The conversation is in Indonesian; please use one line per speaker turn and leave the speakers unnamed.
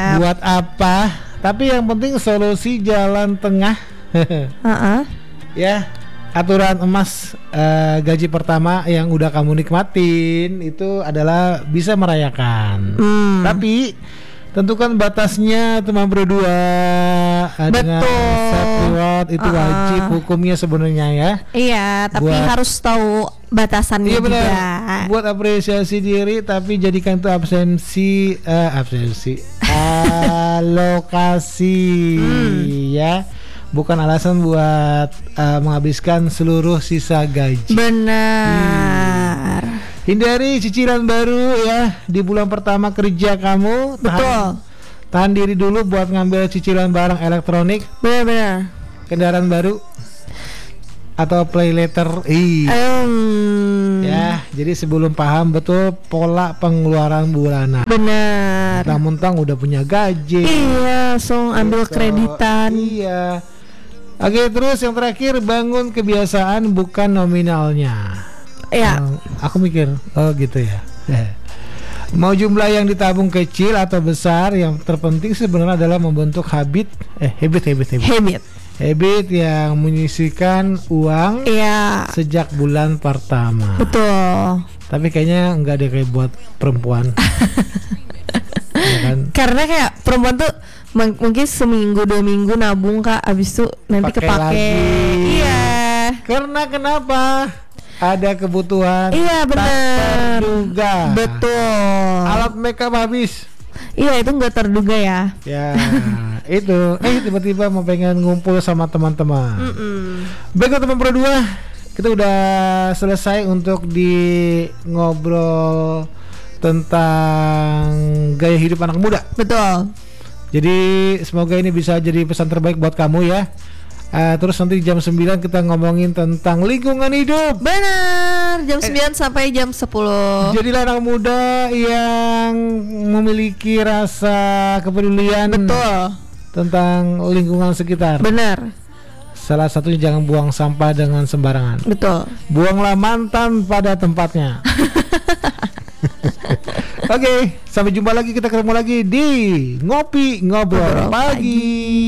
Buat apa? Tapi yang penting solusi jalan tengah. Ya, aturan emas gaji pertama yang udah kamu nikmatin itu adalah bisa merayakan. Tapi tentukan batasnya cuma berdua dengan self reward itu wajib hukumnya sebenarnya ya.
Iya, tapi harus tahu batasannya juga.
Buat apresiasi diri tapi jadikan itu alokasi ya. Bukan alasan buat menghabiskan seluruh sisa gaji.
Benar.
Hindari cicilan baru ya di bulan pertama kerja kamu. Tahan diri dulu buat ngambil cicilan barang elektronik.
Benar.
Kendaraan baru atau play later. Ya, jadi sebelum paham betul pola pengeluaran bulanan.
Benar.
Mentang-mentang udah punya gaji.
Iya, langsung ambil kreditan.
Iya. Oke, terus yang terakhir bangun kebiasaan bukan nominalnya.
Iya.
Aku mikir, oh gitu ya. Mau jumlah yang ditabung kecil atau besar, yang terpenting sebenarnya adalah membentuk habit yang menyisihkan uang sejak bulan pertama.
Betul.
Tapi kayaknya enggak deh kayak buat perempuan. Ya kan?
Karena kayak perempuan tuh mungkin seminggu 2 minggu nabung Kak, abis itu nanti kepake. Iya.
Karena kenapa? Ada kebutuhan.
Iya benar.
Terduga.
Betul.
Alat makeup habis.
Iya itu nggak terduga ya.
Ya itu. Tiba-tiba mau pengen ngumpul sama teman-teman. Baiklah teman berdua, kita udah selesai untuk di ngobrol tentang gaya hidup anak muda.
Betul.
Jadi semoga ini bisa jadi pesan terbaik buat kamu ya. Terus nanti jam 9 kita ngomongin tentang lingkungan hidup.
Benar, jam 9 sampai jam 10.
Jadilah anak muda yang memiliki rasa kepedulian.
Betul.
Tentang lingkungan sekitar.
Benar.
Salah satunya jangan buang sampah dengan sembarangan.
Betul.
Buanglah mantan pada tempatnya. Oke, sampai jumpa lagi, kita ketemu lagi di Ngopi Ngobrol Pagi.